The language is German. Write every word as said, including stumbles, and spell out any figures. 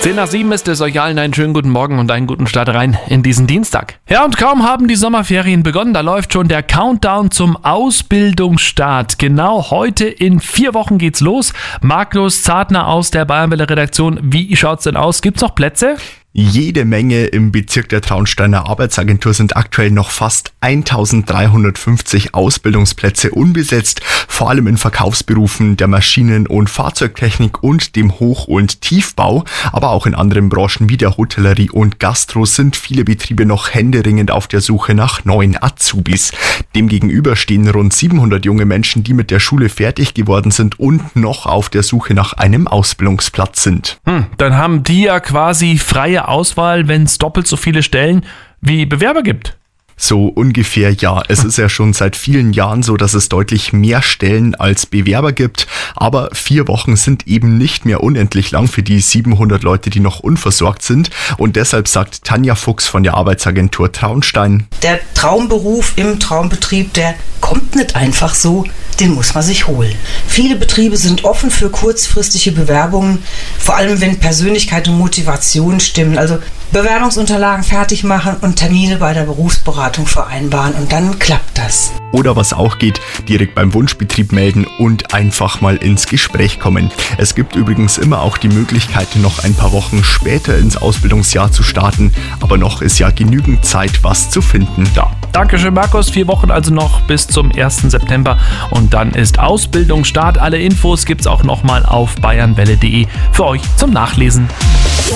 zehn nach sieben ist es, euch allen einen schönen guten Morgen und einen guten Start rein in diesen Dienstag. Ja, und kaum haben die Sommerferien begonnen, da läuft schon der Countdown zum Ausbildungsstart. Genau heute in vier Wochen geht's los. Magnus Zartner aus der Bayernwelle Redaktion, wie schaut's denn aus? Gibt's noch Plätze? Jede Menge. Im Bezirk der Traunsteiner Arbeitsagentur sind aktuell noch fast eintausenddreihundertfünfzig Ausbildungsplätze unbesetzt, vor allem in Verkaufsberufen der Maschinen- und Fahrzeugtechnik und dem Hoch- und Tiefbau, aber auch in anderen Branchen wie der Hotellerie und Gastro sind viele Betriebe noch händeringend auf der Suche nach neuen Azubis. Demgegenüber stehen rund siebenhundert junge Menschen, die mit der Schule fertig geworden sind und noch auf der Suche nach einem Ausbildungsplatz sind. Hm, dann haben die ja quasi freie Auswahl, wenn es doppelt so viele Stellen wie Bewerber gibt. So ungefähr, ja. Es ist ja schon seit vielen Jahren so, dass es deutlich mehr Stellen als Bewerber gibt. Aber vier Wochen sind eben nicht mehr unendlich lang für die siebenhundert Leute, die noch unversorgt sind. Und deshalb sagt Tanja Fuchs von der Arbeitsagentur Traunstein: Der Traumberuf im Traumbetrieb, der kommt nicht einfach so, den muss man sich holen. Viele Betriebe sind offen für kurzfristige Bewerbungen, vor allem wenn Persönlichkeit und Motivation stimmen. Also Bewerbungsunterlagen fertig machen und Termine bei der Berufsberatung vereinbaren und dann klappt das. Oder was auch geht, direkt beim Wunschbetrieb melden und einfach mal ins Gespräch kommen. Es gibt übrigens immer auch die Möglichkeit, noch ein paar Wochen später ins Ausbildungsjahr zu starten, aber noch ist ja genügend Zeit, was zu finden. Ja, Dankeschön Markus, vier Wochen also noch bis zum ersten September und dann ist Ausbildungsstart. Alle Infos gibt's auch nochmal auf bayernwelle punkt de für euch zum Nachlesen.